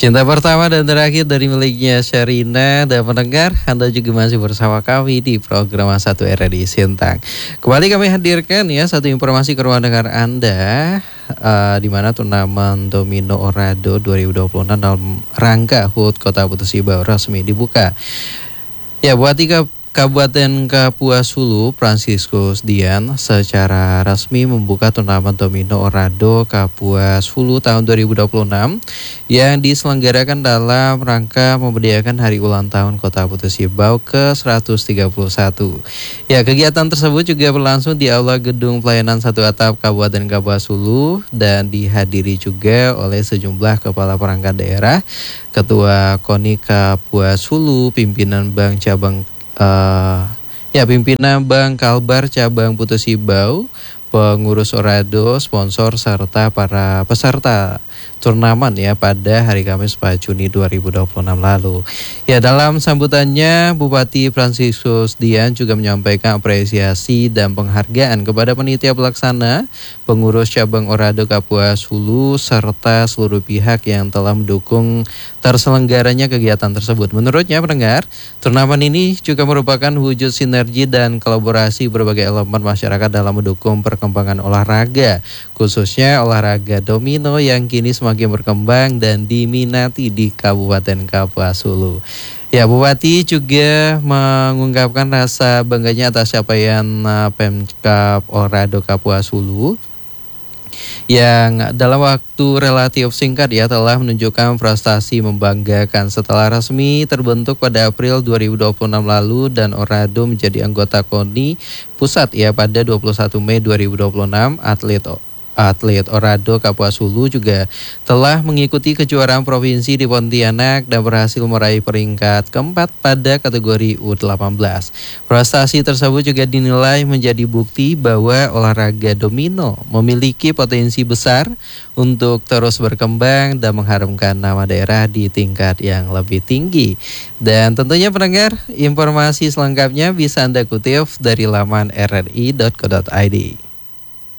Cinta pertama dan terakhir dari miliknya Sherina. Dan pendengar, Anda juga masih bersama kami di program 1 RRI Sintang. Kembali kami hadirkan ya satu informasi ke ruang dengar Anda, di mana turnamen Domino Orado 2026 dalam rangka HUT Kota Putus Ibau resmi dibuka. Ya, buat Kabupaten Kapuas Hulu, Franciscus Dian secara resmi membuka turnamen Domino Orado Kapuas Hulu tahun 2026 yang diselenggarakan dalam rangka memeriahkan hari ulang tahun Kota Putus Ibau ke-131. Ya, kegiatan tersebut juga berlangsung di Aula Gedung Pelayanan Satu Atap Kabupaten Kapuas Hulu dan dihadiri juga oleh sejumlah kepala perangkat daerah, Ketua KONI Kapuas Hulu, pimpinan Bank Cabang pimpinan Bank Kalbar Cabang Putus Ibau, pengurus Orado, sponsor serta para peserta turnamen ya pada hari Kamis 4 Juni 2026 lalu. Ya, dalam sambutannya Bupati Franciscus Dian juga menyampaikan apresiasi dan penghargaan kepada panitia pelaksana, pengurus cabang Orado Kapuas Hulu serta seluruh pihak yang telah mendukung terselenggaranya kegiatan tersebut. Menurutnya pendengar, turnamen ini juga merupakan wujud sinergi dan kolaborasi berbagai elemen masyarakat dalam mendukung perkembangan olahraga, khususnya olahraga domino yang kini semakin berkembang dan diminati di Kabupaten Kapuas Hulu. Ya, Bupati juga mengungkapkan rasa bangganya atas capaian Pemkab Orado Kapuas Hulu yang dalam waktu relatif singkat ya telah menunjukkan prestasi membanggakan setelah resmi terbentuk pada April 2026 lalu dan Orado menjadi anggota KONI Pusat ya pada 21 Mei 2026. Atlet Orado Kapuas Hulu juga telah mengikuti kejuaraan provinsi di Pontianak dan berhasil meraih peringkat keempat pada kategori U18. Prestasi tersebut juga dinilai menjadi bukti bahwa olahraga domino memiliki potensi besar untuk terus berkembang dan mengharumkan nama daerah di tingkat yang lebih tinggi. Dan tentunya pendengar, informasi selengkapnya bisa Anda kutip dari laman rri.co.id.